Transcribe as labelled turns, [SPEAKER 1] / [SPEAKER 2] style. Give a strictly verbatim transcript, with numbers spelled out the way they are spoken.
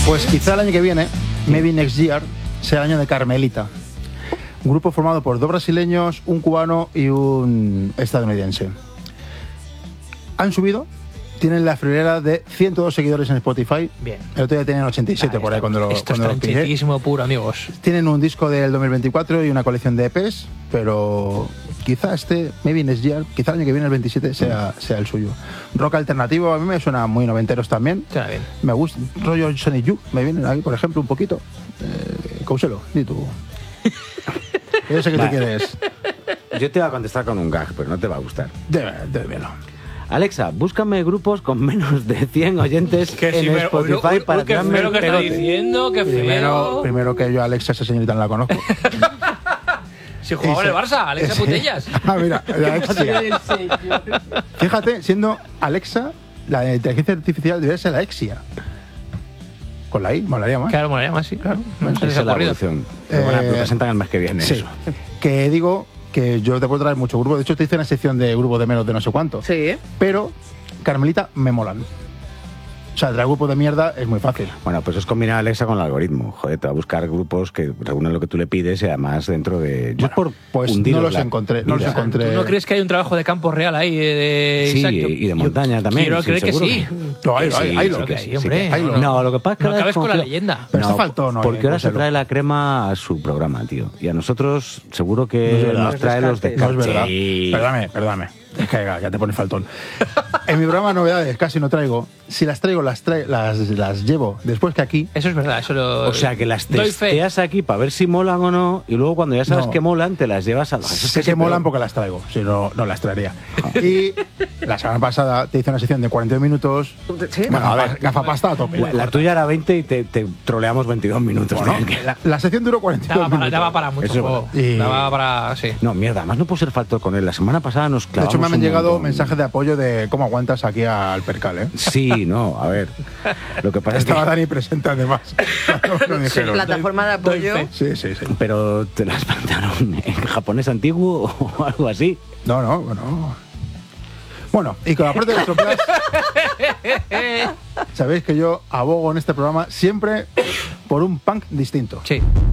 [SPEAKER 1] Pues quizá el año que viene, maybe next year, sea el año de Carmelita. Un grupo formado por dos brasileños, un cubano y un estadounidense. Han subido, tienen la friolera de ciento dos seguidores en Spotify.
[SPEAKER 2] Bien.
[SPEAKER 1] El otro día tenían ochenta y siete
[SPEAKER 2] Ahí
[SPEAKER 1] por ahí
[SPEAKER 2] está.
[SPEAKER 1] cuando lo,
[SPEAKER 2] Esto
[SPEAKER 1] cuando
[SPEAKER 2] es
[SPEAKER 1] lo pillé.
[SPEAKER 2] tranchitismo puro, amigos.
[SPEAKER 1] Tienen un disco del dos mil veinticuatro y una colección de E Pes, pero quizá este, maybe next year, quizá el año que viene, el veintisiete, sea, sea el suyo. Rock alternativo, a mí me suena muy noventeros también.
[SPEAKER 2] Suena bien.
[SPEAKER 1] Me gusta, rollo Sonic Youth, me vienen ahí, por ejemplo, un poquito. Eh, Causelo, di tú. Yo sé que
[SPEAKER 3] Vale.
[SPEAKER 1] tú quieres.
[SPEAKER 3] Yo te voy a contestar con un gag, pero no te va a gustar.
[SPEAKER 1] Debe, debe verlo.
[SPEAKER 3] Alexa, búscame grupos con menos de cien oyentes
[SPEAKER 2] Que
[SPEAKER 3] en
[SPEAKER 2] sí, pero-
[SPEAKER 3] Spotify
[SPEAKER 2] uy, uy,
[SPEAKER 3] para
[SPEAKER 2] uy, que
[SPEAKER 3] tirarme
[SPEAKER 2] primero
[SPEAKER 3] el
[SPEAKER 2] que está
[SPEAKER 3] pegote.
[SPEAKER 2] diciendo, que
[SPEAKER 1] Primero,
[SPEAKER 2] primero...
[SPEAKER 1] primero que yo a Alexa, esa señorita no la conozco.
[SPEAKER 2] Si jugaba en el Barça, Alexa
[SPEAKER 1] Ese-
[SPEAKER 2] Putellas.
[SPEAKER 1] Ah, mira, la Alexia. Fíjate, siendo Alexa, la inteligencia artificial debería ser la Exia. Con la I, molaría más.
[SPEAKER 2] Claro, molaría más, sí, claro.
[SPEAKER 1] Bueno,
[SPEAKER 2] No sé si
[SPEAKER 3] Esa
[SPEAKER 2] se
[SPEAKER 3] es la
[SPEAKER 2] ha ocurrido.
[SPEAKER 3] evolución. Lo, van a-
[SPEAKER 1] Eh,
[SPEAKER 3] lo presentan el mes que viene.
[SPEAKER 1] Sí.
[SPEAKER 3] Eso.
[SPEAKER 1] Que digo que yo te puedo traer mucho grupo. De hecho, te hice una sección de grupos de menos de no sé cuánto.
[SPEAKER 4] Sí.
[SPEAKER 1] Pero Carmelita me molan. O sea, traer grupos de mierda es muy fácil.
[SPEAKER 3] Bueno, pues es combinar a Alexa con el algoritmo. Joder, te va a buscar grupos que reúnen lo que tú le pides y además dentro de... Yo
[SPEAKER 1] Bueno,
[SPEAKER 3] por
[SPEAKER 1] pues
[SPEAKER 3] hundiros
[SPEAKER 1] no los
[SPEAKER 3] la
[SPEAKER 1] encontré, no los
[SPEAKER 3] vida.
[SPEAKER 1] encontré.
[SPEAKER 2] ¿Tú no crees que hay un trabajo de campo real ahí? De, de
[SPEAKER 3] Sí,
[SPEAKER 2] Isaac? Yo-
[SPEAKER 3] y de
[SPEAKER 2] yo
[SPEAKER 3] montaña también,
[SPEAKER 2] Quiero
[SPEAKER 3] sí,
[SPEAKER 2] creer que
[SPEAKER 3] seguro.
[SPEAKER 2] sí.
[SPEAKER 1] Lo hay, lo hay,
[SPEAKER 3] Sí,
[SPEAKER 1] hay,
[SPEAKER 3] sí
[SPEAKER 1] lo
[SPEAKER 2] que
[SPEAKER 1] que
[SPEAKER 2] sí,
[SPEAKER 1] sí,
[SPEAKER 2] hombre.
[SPEAKER 1] hay, lo-
[SPEAKER 3] No, lo que pasa es que
[SPEAKER 2] No
[SPEAKER 3] ahora
[SPEAKER 2] acabes con la
[SPEAKER 3] desconfío-
[SPEAKER 2] leyenda.
[SPEAKER 1] Pero esto faltó, ¿no?
[SPEAKER 3] Porque ahora se
[SPEAKER 1] Causelo.
[SPEAKER 3] trae la crema a su programa, tío. Y a nosotros seguro que
[SPEAKER 1] No es verdad.
[SPEAKER 3] nos trae los
[SPEAKER 4] Los descartes.
[SPEAKER 1] No es
[SPEAKER 3] descartes.
[SPEAKER 1] verdad.
[SPEAKER 3] Sí.
[SPEAKER 1] Perdóname, perdóname. Es que ya te pones faltón. En mi programa novedades casi no traigo. Si las traigo, las, tra- las, las llevo después que aquí.
[SPEAKER 2] Eso es verdad, eso lo...
[SPEAKER 3] O sea, que las
[SPEAKER 2] Doy fe.
[SPEAKER 3] testeas aquí para ver si molan o no, y luego cuando ya sabes
[SPEAKER 1] No.
[SPEAKER 3] que molan, te las llevas a...
[SPEAKER 1] Sé que molan porque las traigo, si no, no las traería. Y la semana pasada te hice una sección de cuarenta minutos.
[SPEAKER 4] Sí.
[SPEAKER 1] Bueno, a ver, gafapasta a tope.
[SPEAKER 3] La, la tuya era veinte y te, te troleamos veintidós minutos.
[SPEAKER 1] Bueno,
[SPEAKER 3] tío.
[SPEAKER 1] la, la sección duró cuarenta y dos
[SPEAKER 2] Daba para,
[SPEAKER 1] minutos.
[SPEAKER 2] daba para mucho
[SPEAKER 3] Eso es
[SPEAKER 2] juego.
[SPEAKER 1] verdad. Y-
[SPEAKER 2] Daba para... Sí.
[SPEAKER 3] No, mierda, además no puedo ser falto con él. La semana pasada nos
[SPEAKER 1] De
[SPEAKER 3] clavamos
[SPEAKER 1] hecho, me han
[SPEAKER 3] un
[SPEAKER 1] llegado
[SPEAKER 3] montón.
[SPEAKER 1] mensajes de apoyo de cómo aguantas aquí al percal, ¿eh?
[SPEAKER 3] Sí, no, a ver. Lo que pasa es que...
[SPEAKER 1] Estaba Dani presente, además. cuando me lo dijeron.
[SPEAKER 4] Plataforma de apoyo.
[SPEAKER 2] Doy
[SPEAKER 1] Sí, sí, sí.
[SPEAKER 3] Pero te las mandaron en japonés antiguo o algo así.
[SPEAKER 1] No, no, bueno. Bueno, y con la parte de vuestro plan, sabéis que yo abogo en este programa siempre por un punk distinto.
[SPEAKER 2] Sí.